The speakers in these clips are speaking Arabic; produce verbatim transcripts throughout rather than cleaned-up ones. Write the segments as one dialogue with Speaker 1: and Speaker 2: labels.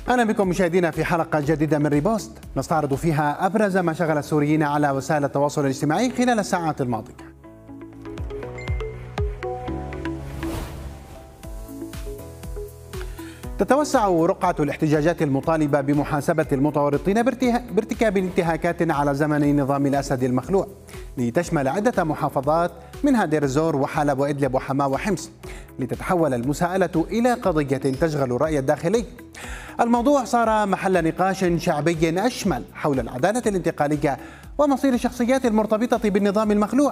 Speaker 1: أهلا بكم مشاهدينا في حلقة جديدة من ريبوست نستعرض فيها أبرز ما شغل السوريين على وسائل التواصل الاجتماعي خلال الساعات الماضية. تتوسع رقعة الاحتجاجات المطالبة بمحاسبة المتورطين بارتكاب انتهاكات على زمن نظام الأسد المخلوع، لتشمل عدة محافظات منها دير الزور وحلب وإدلب وحماة وحمص، لتتحول المساءلة إلى قضية تشغل الرأي الداخلي. الموضوع صار محل نقاش شعبي أشمل حول العدالة الانتقالية ومصير الشخصيات المرتبطة بالنظام المخلوع،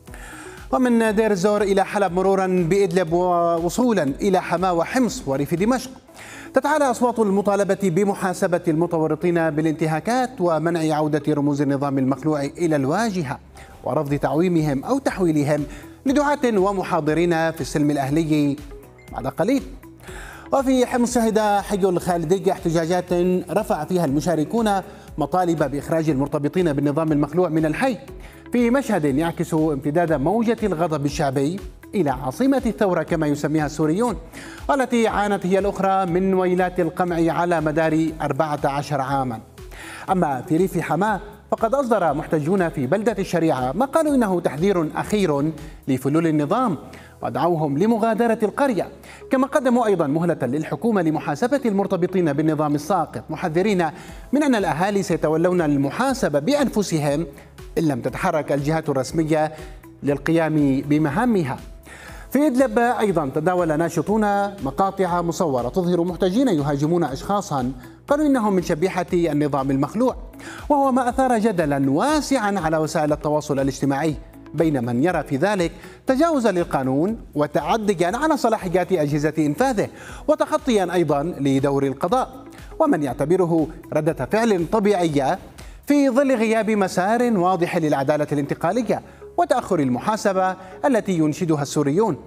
Speaker 1: ومن دير الزور إلى حلب مرورا بإدلب ووصولا إلى حماة وحمص وريف دمشق. تتعالى أصوات المطالبة بمحاسبة المتورطين بالانتهاكات ومنع عودة رموز النظام المخلوع إلى الواجهة ورفض تعويمهم أو تحويلهم لدعاة ومحاضرين في السلم الأهلي بعد قليل. وفي حمص شهد حي الخالدية احتجاجات رفع فيها المشاركون مطالب بإخراج المرتبطين بالنظام المخلوع من الحي، في مشهد يعكس امتداد موجة الغضب الشعبي إلى عاصمة الثورة كما يسميها السوريون، والتي عانت هي الأخرى من ويلات القمع على مدار أربعة عشر عاما. أما في ريف حماة فقد أصدر محتجون في بلدة الشريعة ما قالوا إنه تحذير أخير لفلول النظام ودعوهم لمغادرة القرية، كما قدموا أيضا مهلة للحكومة لمحاسبة المرتبطين بالنظام الساقط، محذرين من أن الأهالي سيتولون المحاسبة بأنفسهم إن لم تتحرك الجهات الرسمية للقيام بمهامها. في إدلب أيضا تداول ناشطون مقاطع مصورة تظهر محتجين يهاجمون أشخاصا قالوا إنهم من شبيحة النظام المخلوع، وهو ما أثار جدلا واسعا على وسائل التواصل الاجتماعي بين من يرى في ذلك تجاوزا للقانون وتعديا على صلاحيات أجهزة إنفاذه وتخطيا أيضا لدور القضاء، ومن يعتبره ردة فعل طبيعية في ظل غياب مسار واضح للعدالة الانتقالية وتأخر المحاسبة التي ينشدها السوريون.